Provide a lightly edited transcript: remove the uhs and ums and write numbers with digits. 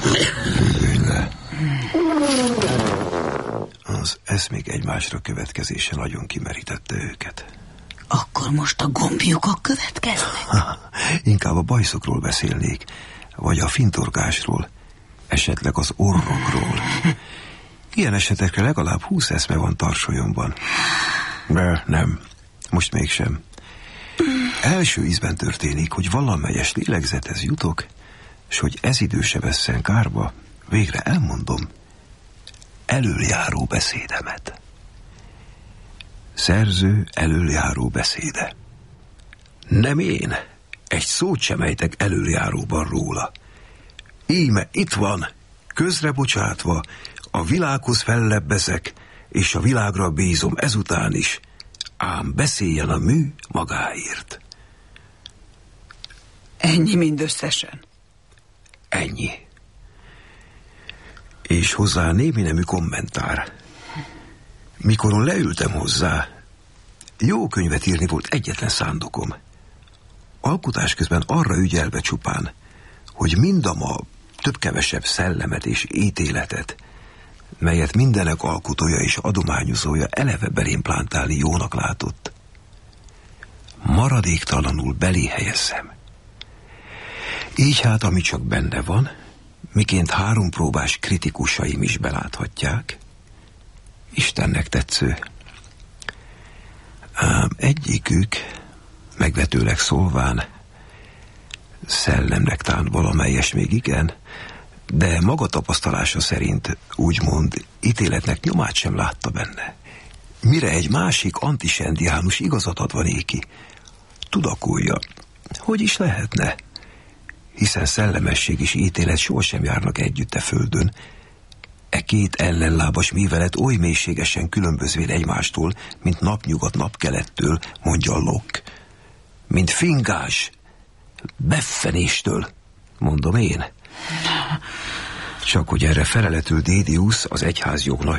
Ülj le. Az eszmék egymásra következése nagyon kimerítette őket. Akkor most a gombjukok következnek? Inkább a bajszokról beszélnék, vagy a fintorgásról, esetleg az orrokról. Ilyen esetekre legalább 20 eszme van tarsolyomban. De nem, most mégsem. Első ízben történik, hogy valamelyes lélegzethez jutok, és hogy ez idő se vesszen kárba, végre elmondom elöljáró beszédemet. Szerző elöljáró beszéde. Nem én, egy szót sem ejtek elöljáróban róla. Íme itt van, közrebocsátva, a világhoz fellebbezek, és a világra bízom ezután is, ám beszéljen a mű magáért. Ennyi mindösszesen? Ennyi. És hozzá némi nemű kommentár. Mikoron leültem hozzá, jó könyvet írni volt egyetlen szándékom. Alkotás közben arra ügyelve csupán, hogy mindama több-kevesebb szellemet és ítéletet, melyet mindenek alkotója és adományozója eleve belém plántálni jónak látott, maradéktalanul belé helyezzem. Így hát, ami csak benne van, miként 3 próbás kritikusaim is beláthatják, Istennek tetsző. Ám egyikük, megvetőleg szólván, szellemnek tán valamelyes még igen, de maga tapasztalása szerint úgymond ítéletnek nyomát sem látta benne. Mire egy másik antisendiánus igazat adva néki, tudakolja, hogy is lehetne, hiszen szellemesség és ítélet sohasem járnak együtt a földön. E két ellenlábas művelet oly mélységesen különbözvén egymástól, mint napnyugat napkelettől, mondja Locke, mint fingás beffenéstől, mondom én. Csak hogy erre feleletül Dédius, az egyházjog